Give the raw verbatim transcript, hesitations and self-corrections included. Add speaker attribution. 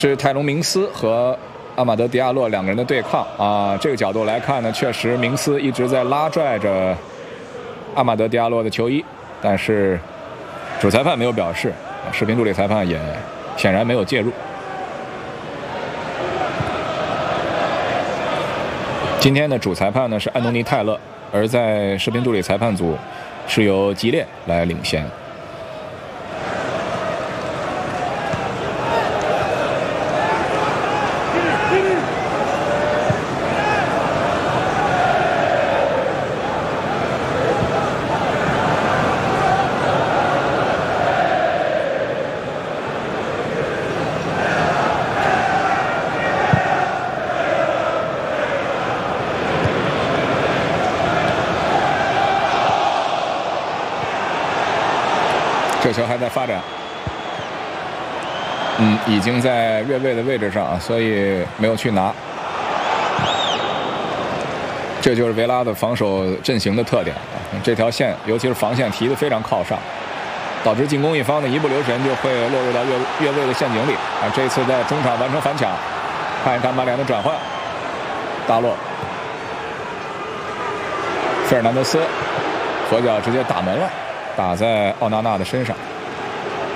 Speaker 1: 是泰隆明斯和阿马德迪亚洛两个人的对抗啊。这个角度来看呢，确实明斯一直在拉拽着阿马德迪亚洛的球衣，但是主裁判没有表示，视频助理裁判也显然没有介入。今天的主裁判呢是安东尼泰勒，而在视频助理裁判组是由吉列来领先。这球还在发展，嗯，已经在越位的位置上啊，所以没有去拿。这就是维拉的防守阵型的特点啊，这条线尤其是防线提得非常靠上，导致进攻一方的一不留神就会落入到越越位的陷阱里啊。这次在中场完成反抢，看一看曼联的转换，大洛、费尔南德斯合脚直接打门了。打在奥纳纳的身上。